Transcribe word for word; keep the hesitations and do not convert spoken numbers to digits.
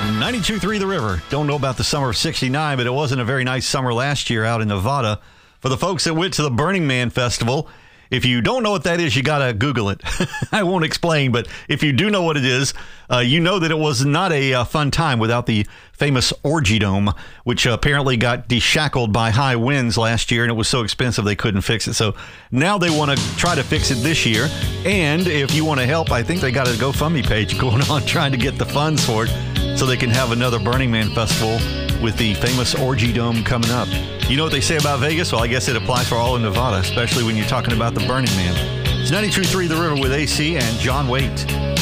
ninety-two point three The River. Don't know about the summer of sixty-nine, but it wasn't a very nice summer last year out in Nevada. For the folks that went to the Burning Man Festival, if you don't know what that is, you got to Google it. I won't explain, but if you do know what it is, uh, you know that it was not a uh, fun time without the famous Orgy Dome, which apparently got deshackled by high winds last year, and it was so expensive they couldn't fix it. So now they want to try to fix it this year. And if you want to help, I think they got a GoFundMe page going on trying to get the funds for it so they can have another Burning Man Festival with the famous Orgy Dome coming up. You know what they say about Vegas? Well, I guess it applies for all of Nevada, especially when you're talking about the Burning Man. It's ninety-two point three The River with A C and John Waite.